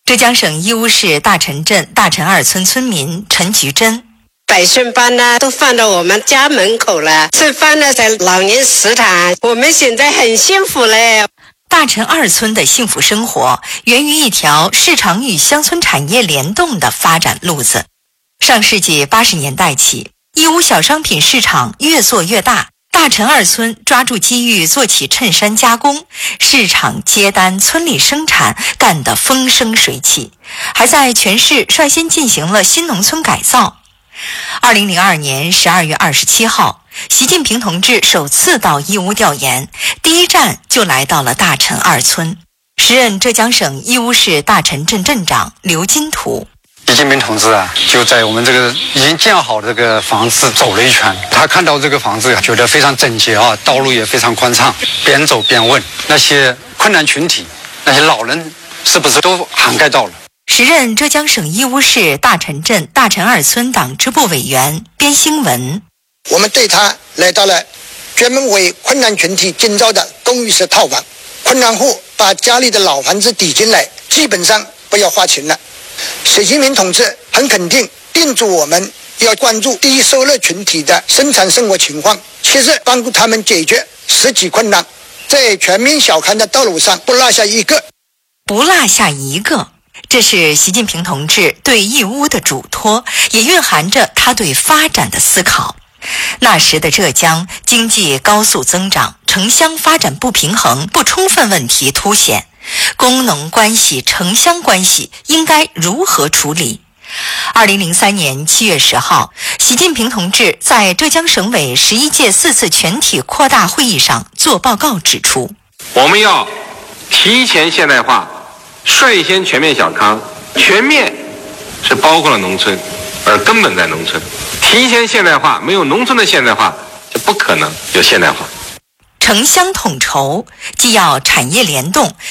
浙江省义乌市大陈镇大陈二村村民陈菊珍， 百顺班呢都放到我们家门口了，吃饭呢在老年食堂，我们现在很幸福嘞。 大陈二村的幸福生活源于一条市场与乡村产业联动的发展路子。上世纪80年代起，义乌小商品市场越做越大，大陈二村抓住机遇做起衬衫加工，市场接单，村里生产，干得风生水起，还在全市率先进行了新农村改造。2002年12月27号，习近平同志首次到义乌调研，第一站就来到了大陈二村。时任浙江省义乌市大陈镇镇长刘金图。 习近平同志就在我们这个已经建好的这个房子走了一圈，他看到这个房子觉得非常整洁道路也非常宽敞，边走边问那些困难群体，那些老人是不是都涵盖到了。 时任浙江省义乌市大陈镇大陈二村党支部委员边兴文， 我们对他来到了专门为困难群体建造的公寓式套房，困难户把家里的老房子抵进来，基本上不要花钱了。习近平同志很肯定叮嘱我们要关注低收入群体的生产生活情况，切实帮助他们解决实际困难，在全面小康的道路上不落下一个。 不落下一个，这是习近平同志对义乌的嘱托，也蕴含着他对发展的思考。那时的浙江经济高速增长，城乡发展不平衡、不充分问题凸显，工农关系、城乡关系应该如何处理？2003年7月10号，习近平同志在浙江省委11届4次全体扩大会议上作报告指出， 我们要提前现代化，率先全面小康。全面是包括了农村，而根本在农村。提前现代化，没有农村的现代化，就不可能有现代化。 城乡统筹既要产业联动，